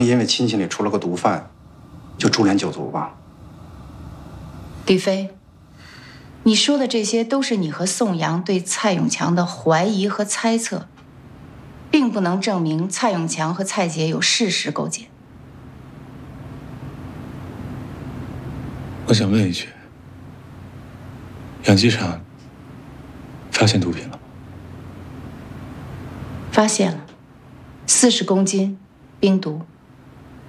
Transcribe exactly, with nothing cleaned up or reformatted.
因为亲戚里出了个毒贩，就株连九族吧。 李飞，你说的这些都是你和宋阳对蔡永强的怀疑和猜测，并不能证明蔡永强和蔡姐有事实勾结。 我想问一句，养鸡场发现毒品了吗？ 发现了，四十公斤冰毒。